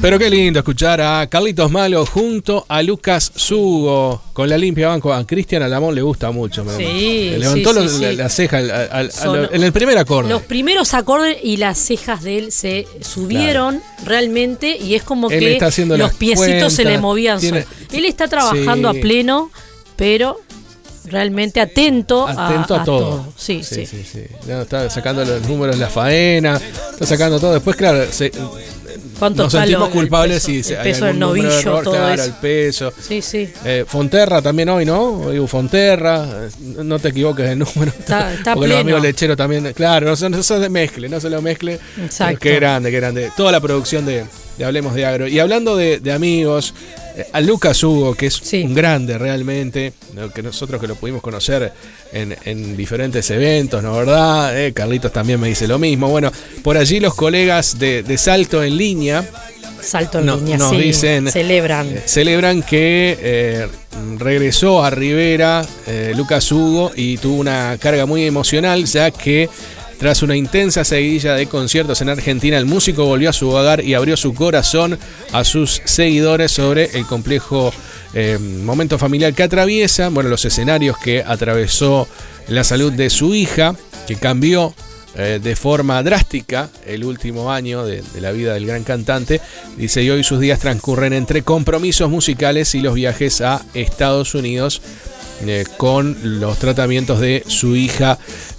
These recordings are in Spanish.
Pero qué lindo escuchar a Carlitos Malo junto a Lucas Zugo con la limpia banco. A Cristian Alamón le gusta mucho. Sí, le levantó la ceja en el primer acorde. Los primeros acordes y las cejas de él se subieron realmente, y es como él que los piecitos se le movían solos. Él está trabajando a pleno, pero realmente atento a todo. Sí. No, está sacando los números de la faena, está sacando todo. Después, claro, nos sentimos culpables si el peso del novillo, error, todo claro, eso. el peso. Sí. Fonterra también hoy, ¿no? Digo, Fonterra, no te equivoques de número. Está porque pleno. Los amigos lecheros también, claro, no se mezcle. Exacto. Qué grande. Toda la producción de Hablemos de Agro. Y hablando de amigos, a Lucas Hugo, que es un grande realmente, que nosotros que lo pudimos conocer en diferentes eventos, ¿no verdad? Carlitos también me dice lo mismo. Bueno, por allí los colegas de Salto en Línea nos dicen, celebran que regresó a Rivera Lucas Hugo y tuvo una carga muy emocional, ya que tras una intensa seguidilla de conciertos en Argentina, el músico volvió a su hogar y abrió su corazón a sus seguidores sobre el complejo momento familiar que atraviesa, los escenarios que atravesó la salud de su hija, que cambió de forma drástica el último año de la vida del gran cantante. Dice, y hoy sus días transcurren entre compromisos musicales y los viajes a Estados Unidos, con los tratamientos de su hija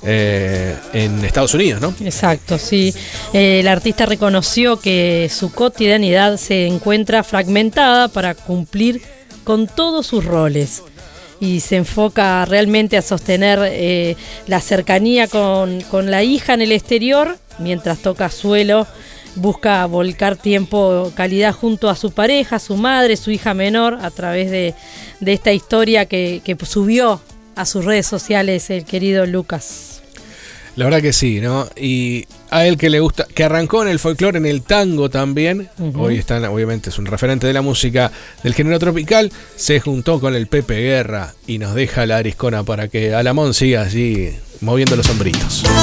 en Estados Unidos, ¿no? Exacto, sí. El artista reconoció que su cotidianidad se encuentra fragmentada para cumplir con todos sus roles y se enfoca realmente a sostener la cercanía con la hija en el exterior mientras toca suelo. Busca volcar tiempo, calidad junto a su pareja, su madre, su hija menor, a través de esta historia que subió a sus redes sociales el querido Lucas. La verdad que sí, ¿no? Y a él que le gusta, que arrancó en el folclore, en el tango también, hoy está, obviamente es un referente de la música del género tropical, se juntó con el Pepe Guerra y nos deja la Ariscona para que Alamón siga allí moviendo los hombritos.